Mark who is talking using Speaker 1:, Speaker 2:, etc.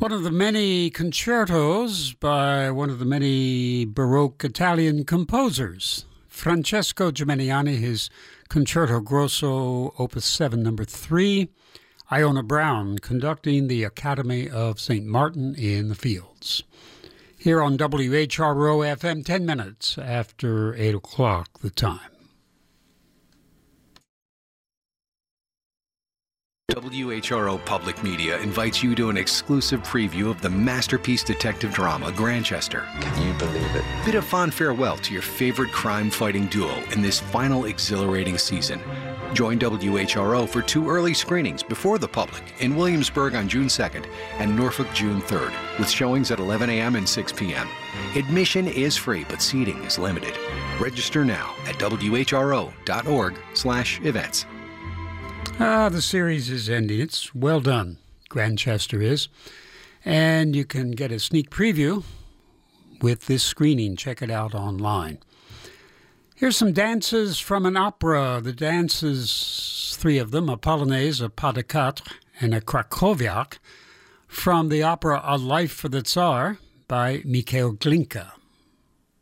Speaker 1: One of the many concertos by one of the many Baroque Italian composers, Francesco Geminiani, his Concerto Grosso, Opus 7, number 3, Iona Brown conducting the Academy of St. Martin in the Fields. Here on WHRO FM, 10 minutes after 8 o'clock the time.
Speaker 2: WHRO Public Media invites you to an exclusive preview of the masterpiece detective drama Grantchester.
Speaker 3: Can you believe it?
Speaker 2: Bid a fond farewell to your favorite crime-fighting duo in this final exhilarating season. Join WHRO for 2 early screenings before the public in Williamsburg on June 2nd and Norfolk June 3rd, with showings at 11 a.m. and 6 p.m. Admission is free, but seating is limited. Register now at whro.org/events.
Speaker 1: The series is ending. It's well done, Grantchester is. And you can get a sneak preview with this screening. Check it out online. Here's some dances from an opera. The dances, 3 of them, a Polonaise, a Pas de Quatre, and a Krakowiak, from the opera A Life for the Tsar by Mikhail Glinka.